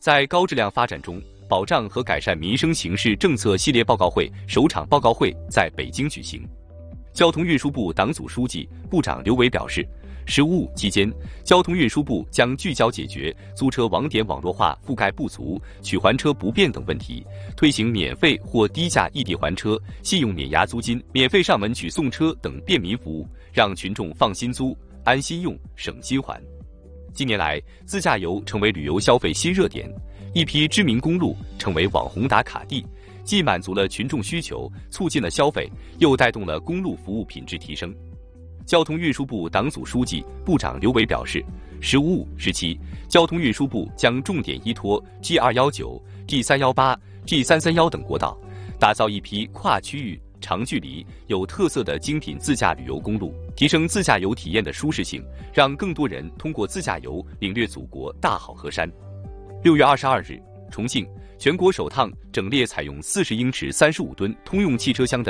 在高质量发展中，保障和改善民生形势政策系列报告会首场报告会在北京举行。交通运输部党组书记、部长刘伟表示，15务期间，交通运输部将聚焦解决租车网点网络化覆盖不足、取还车不便等问题，推行免费或低价异地还车、信用免押租金、免费上门取送车等便民服务，让群众放心租、安心用、省心还。近年来，自驾游成为旅游消费新热点，一批知名公路成为网红打卡地，既满足了群众需求，促进了消费，又带动了公路服务品质提升。交通运输部党组书记、部长刘伟表示，15务时期，交通运输部将重点依托 G219、G318、G331等国道，打造一批跨区域、长距离、有特色的精品自驾旅游公路，提升自驾游体验的舒适性，让更多人通过自驾游领略祖国大好河山。6月22日，重庆全国首趟整列采用40英尺35吨通用汽车厢的